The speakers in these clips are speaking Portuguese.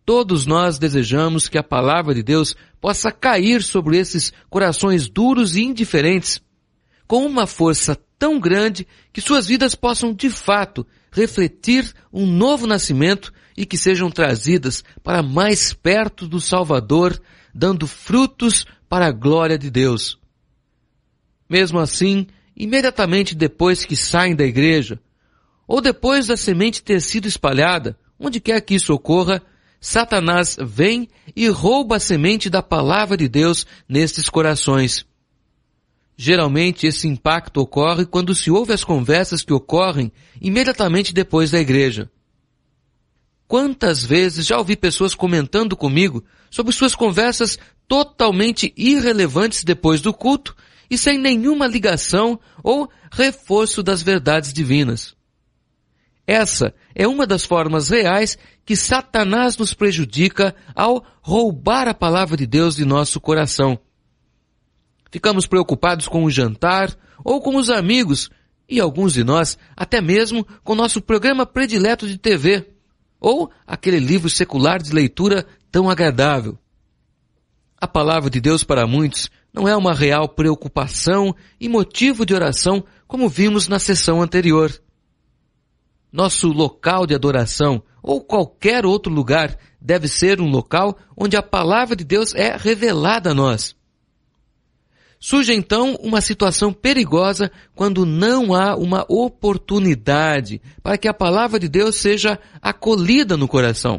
Todos nós desejamos que a palavra de Deus possa cair sobre esses corações duros e indiferentes, com uma força tão grande que suas vidas possam de fato refletir um novo nascimento e que sejam trazidas para mais perto do Salvador, dando frutos para a glória de Deus. Mesmo assim, imediatamente depois que saem da igreja, ou depois da semente ter sido espalhada, onde quer que isso ocorra, Satanás vem e rouba a semente da palavra de Deus nestes corações. Geralmente esse impacto ocorre quando se ouve as conversas que ocorrem imediatamente depois da igreja. Quantas vezes já ouvi pessoas comentando comigo sobre suas conversas totalmente irrelevantes depois do culto e sem nenhuma ligação ou reforço das verdades divinas. Essa é uma das formas reais que Satanás nos prejudica ao roubar a palavra de Deus de nosso coração. Ficamos preocupados com o jantar ou com os amigos e alguns de nós até mesmo com nosso programa predileto de TV ou aquele livro secular de leitura tão agradável. A palavra de Deus para muitos não é uma real preocupação e motivo de oração como vimos na sessão anterior. Nosso local de adoração ou qualquer outro lugar deve ser um local onde a palavra de Deus é revelada a nós. Surge então uma situação perigosa quando não há uma oportunidade para que a palavra de Deus seja acolhida no coração.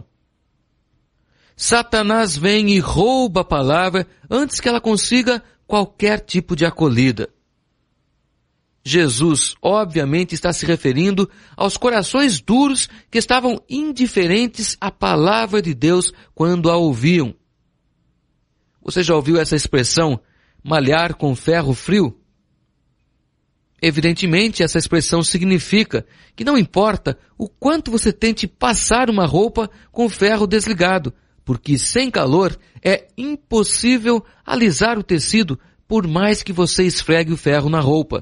Satanás vem e rouba a palavra antes que ela consiga qualquer tipo de acolhida. Jesus, obviamente, está se referindo aos corações duros que estavam indiferentes à palavra de Deus quando a ouviam. Você já ouviu essa expressão, malhar com ferro frio? Evidentemente, essa expressão significa que não importa o quanto você tente passar uma roupa com ferro desligado, porque sem calor é impossível alisar o tecido por mais que você esfregue o ferro na roupa.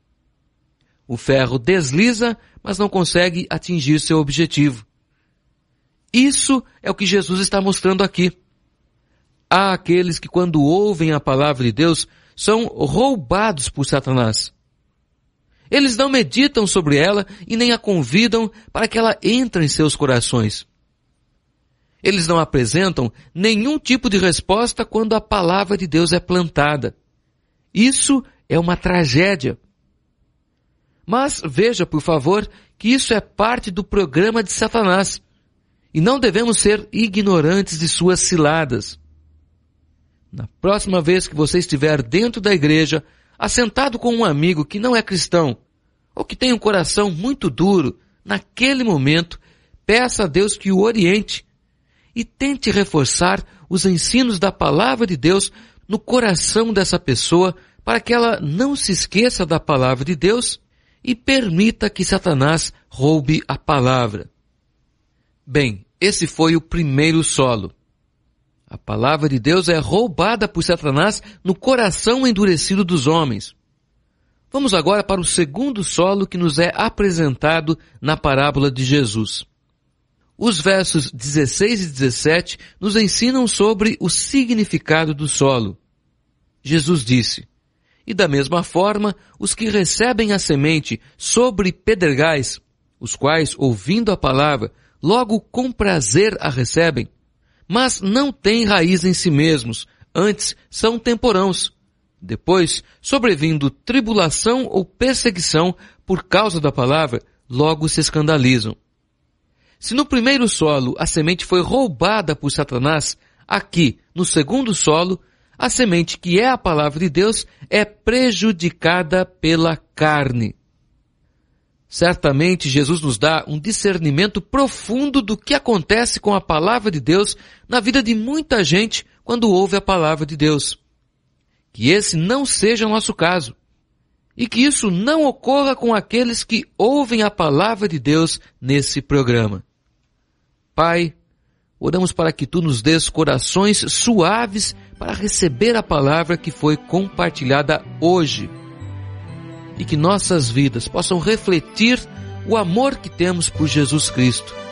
O ferro desliza, mas não consegue atingir seu objetivo. Isso é o que Jesus está mostrando aqui. Há aqueles que quando ouvem a palavra de Deus são roubados por Satanás. Eles não meditam sobre ela e nem a convidam para que ela entre em seus corações. Eles não apresentam nenhum tipo de resposta quando a palavra de Deus é plantada. Isso é uma tragédia. Mas veja, por favor, que isso é parte do programa de Satanás. E não devemos ser ignorantes de suas ciladas. Na próxima vez que você estiver dentro da igreja, assentado com um amigo que não é cristão, ou que tem um coração muito duro, naquele momento, peça a Deus que o oriente e tente reforçar os ensinos da palavra de Deus no coração dessa pessoa para que ela não se esqueça da palavra de Deus e permita que Satanás roube a palavra. Bem, esse foi o primeiro solo. A palavra de Deus é roubada por Satanás no coração endurecido dos homens. Vamos agora para o segundo solo que nos é apresentado na parábola de Jesus. Os versos 16 e 17 nos ensinam sobre o significado do solo. Jesus disse: "E da mesma forma, os que recebem a semente sobre pedregais, os quais, ouvindo a palavra, logo com prazer a recebem, mas não têm raiz em si mesmos, antes são temporãos. Depois, sobrevindo tribulação ou perseguição por causa da palavra, logo se escandalizam." Se no primeiro solo a semente foi roubada por Satanás, aqui, no segundo solo, a semente que é a palavra de Deus é prejudicada pela carne. Certamente Jesus nos dá um discernimento profundo do que acontece com a palavra de Deus na vida de muita gente quando ouve a palavra de Deus. Que esse não seja o nosso caso. E que isso não ocorra com aqueles que ouvem a palavra de Deus nesse programa. Pai, oramos para que Tu nos dês corações suaves para receber a palavra que foi compartilhada hoje. E que nossas vidas possam refletir o amor que temos por Jesus Cristo.